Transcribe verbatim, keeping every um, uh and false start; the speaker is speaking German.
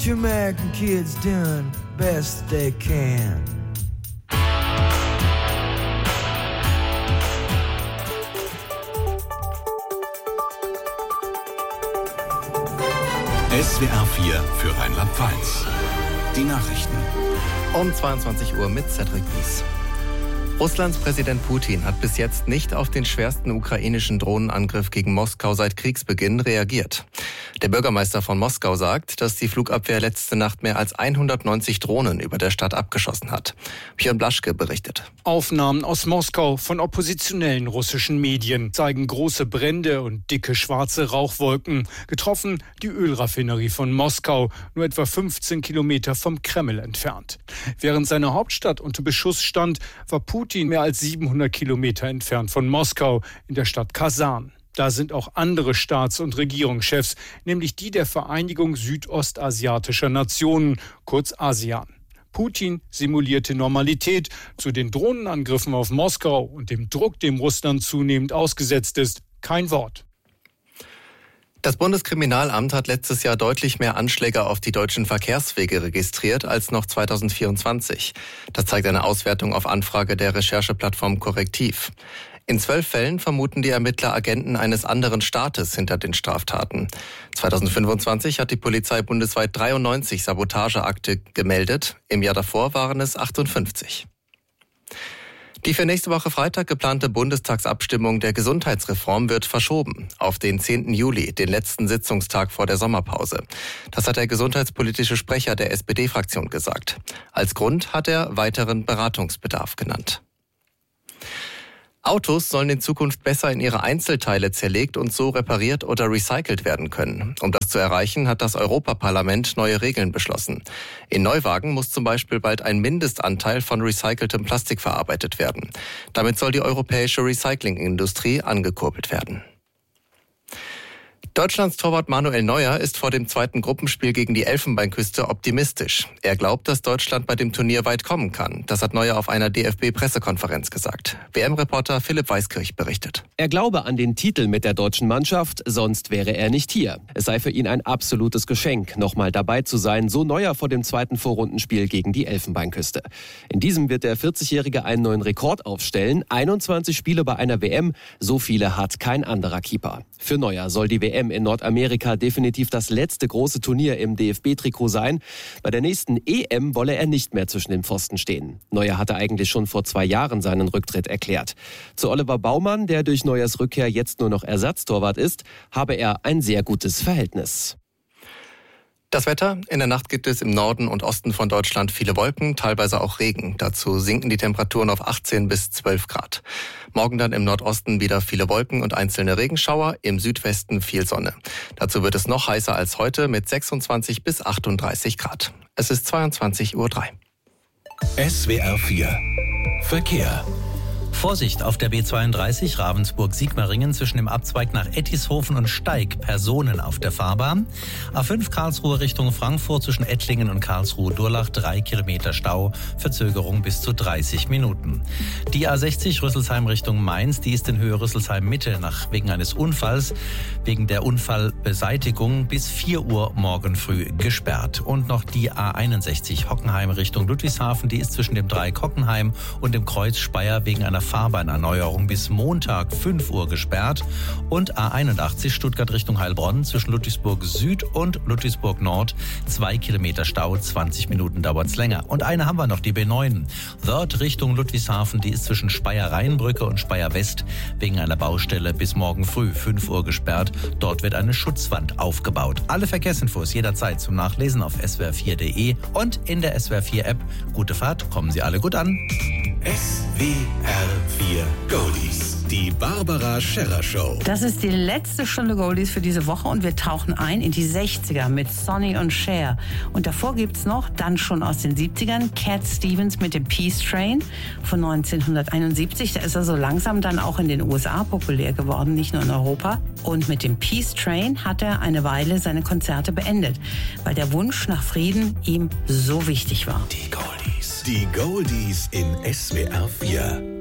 Jamaican kids doing best they can. S W R vier für Rheinland-Pfalz. Die Nachrichten. Um zweiundzwanzig Uhr mit Cedric Wies. Russlands Präsident Putin hat bis jetzt nicht auf den schwersten ukrainischen Drohnenangriff gegen Moskau seit Kriegsbeginn reagiert. Der Bürgermeister von Moskau sagt, dass die Flugabwehr letzte Nacht mehr als hundertneunzig Drohnen über der Stadt abgeschossen hat. Björn Blaschke berichtet. Aufnahmen aus Moskau von oppositionellen russischen Medien zeigen große Brände und dicke schwarze Rauchwolken. Getroffen die Ölraffinerie von Moskau, nur etwa fünfzehn Kilometer vom Kreml entfernt. Während seine Hauptstadt unter Beschuss stand, war Putin mehr als siebenhundert Kilometer entfernt von Moskau in der Stadt Kasan. Da sind auch andere Staats- und Regierungschefs, nämlich die der Vereinigung südostasiatischer Nationen, kurz ASEAN. Putin simulierte Normalität. Zu den Drohnenangriffen auf Moskau und dem Druck, dem Russland zunehmend ausgesetzt ist, kein Wort. Das Bundeskriminalamt hat letztes Jahr deutlich mehr Anschläge auf die deutschen Verkehrswege registriert als noch zweitausendvierundzwanzig. Das zeigt eine Auswertung auf Anfrage der Rechercheplattform Correctiv. In zwölf Fällen vermuten die Ermittler Agenten eines anderen Staates hinter den Straftaten. zweitausendfünfundzwanzig hat die Polizei bundesweit dreiundneunzig Sabotageakte gemeldet. Im Jahr davor waren es achtundfünfzig. Die für nächste Woche Freitag geplante Bundestagsabstimmung der Gesundheitsreform wird verschoben auf den zehnten Juli, den letzten Sitzungstag vor der Sommerpause. Das hat der gesundheitspolitische Sprecher der S P D-Fraktion gesagt. Als Grund hat er weiteren Beratungsbedarf genannt. Autos sollen in Zukunft besser in ihre Einzelteile zerlegt und so repariert oder recycelt werden können. Um das zu erreichen, hat das Europaparlament neue Regeln beschlossen. In Neuwagen muss zum Beispiel bald ein Mindestanteil von recyceltem Plastik verarbeitet werden. Damit soll die europäische Recyclingindustrie angekurbelt werden. Deutschlands Torwart Manuel Neuer ist vor dem zweiten Gruppenspiel gegen die Elfenbeinküste optimistisch. Er glaubt, dass Deutschland bei dem Turnier weit kommen kann. Das hat Neuer auf einer D F B-Pressekonferenz gesagt. W M-Reporter Philipp Weiskirch berichtet. Er glaube an den Titel mit der deutschen Mannschaft, sonst wäre er nicht hier. Es sei für ihn ein absolutes Geschenk, nochmal dabei zu sein, so Neuer vor dem zweiten Vorrundenspiel gegen die Elfenbeinküste. In diesem wird der vierzigjährige einen neuen Rekord aufstellen. einundzwanzig Spiele bei einer W M, so viele hat kein anderer Keeper. Für Neuer soll die W M in Nordamerika definitiv das letzte große Turnier im D F B-Trikot sein. Bei der nächsten E M wolle er nicht mehr zwischen den Pfosten stehen. Neuer hatte eigentlich schon vor zwei Jahren seinen Rücktritt erklärt. Zu Oliver Baumann, der durch Neuers Rückkehr jetzt nur noch Ersatztorwart ist, habe er ein sehr gutes Verhältnis. Das Wetter: In der Nacht gibt es im Norden und Osten von Deutschland viele Wolken, teilweise auch Regen. Dazu sinken die Temperaturen auf achtzehn bis zwölf Grad. Morgen dann im Nordosten wieder viele Wolken und einzelne Regenschauer, im Südwesten viel Sonne. Dazu wird es noch heißer als heute mit sechsundzwanzig bis achtunddreißig Grad. Es ist zweiundzwanzig Uhr drei. S W R vier Verkehr. Vorsicht auf der B zweiunddreißig Ravensburg-Sigmaringen zwischen dem Abzweig nach Ettishofen und Steig. Personen auf der Fahrbahn. A fünf Karlsruhe Richtung Frankfurt zwischen Ettlingen und Karlsruhe-Durlach. Drei Kilometer Stau. Verzögerung bis zu dreißig Minuten. Die A sechzig Rüsselsheim Richtung Mainz. Die ist in Höhe Rüsselsheim-Mitte nach wegen eines Unfalls. Wegen der Unfallbeseitigung bis vier Uhr morgen früh gesperrt. Und noch die A einundsechzig Hockenheim Richtung Ludwigshafen. Die ist zwischen dem Dreieck Hockenheim und dem Kreuz Speyer wegen einer Fahrbahnerneuerung bis Montag fünf Uhr gesperrt. Und A einundachtzig Stuttgart Richtung Heilbronn zwischen Ludwigsburg Süd und Ludwigsburg Nord. Zwei Kilometer Stau, zwanzig Minuten dauert's länger. Und eine haben wir noch, die B neun. Wörth Richtung Ludwigshafen, die ist zwischen Speyer-Rheinbrücke und Speyer-West wegen einer Baustelle bis morgen früh fünf Uhr gesperrt. Dort wird eine Schutzwand aufgebaut. Alle Verkehrsinfos jederzeit zum Nachlesen auf S W R vier punkt de und in der S W R vier App. Gute Fahrt, kommen Sie alle gut an. S W R vier Goldies. Die Barbara Scherrer Show. Das ist die letzte Stunde Goldies für diese Woche und wir tauchen ein in die sechziger mit Sonny und Cher. Und davor gibt's noch, dann schon aus den siebzigern, Cat Stevens mit dem Peace Train von neunzehnhunderteinundsiebzig. Da ist er so langsam dann auch in den U S A populär geworden, nicht nur in Europa. Und mit dem Peace Train hat er eine Weile seine Konzerte beendet, weil der Wunsch nach Frieden ihm so wichtig war. Die Goldies. Die Goldies in S W R vier.